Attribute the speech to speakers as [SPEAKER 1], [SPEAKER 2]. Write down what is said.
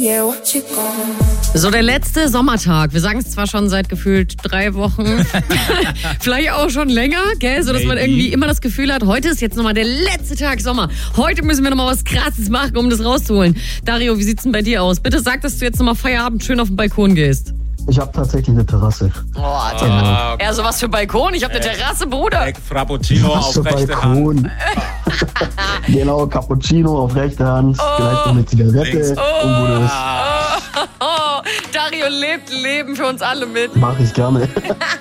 [SPEAKER 1] So, der letzte Sommertag. Wir sagen es zwar schon seit gefühlt 3 Wochen, vielleicht auch schon länger, gell? So dass man irgendwie immer das Gefühl hat, heute ist jetzt nochmal der letzte Tag Sommer. Heute müssen wir nochmal was Krasses machen, um das rauszuholen. Dario, wie sieht's denn bei dir aus? Bitte sag, dass du jetzt nochmal Feierabend schön auf den Balkon gehst.
[SPEAKER 2] Ich habe tatsächlich eine Terrasse.
[SPEAKER 1] Ja, sowas für Balkon. Ich habe eine Terrasse, Bruder.
[SPEAKER 3] Frappuccino auf rechte Hand.
[SPEAKER 2] Genau, Cappuccino auf rechte Hand. Vielleicht noch eine Zigarette. Und
[SPEAKER 1] Dario lebt Leben für uns alle mit.
[SPEAKER 2] Mach ich gerne.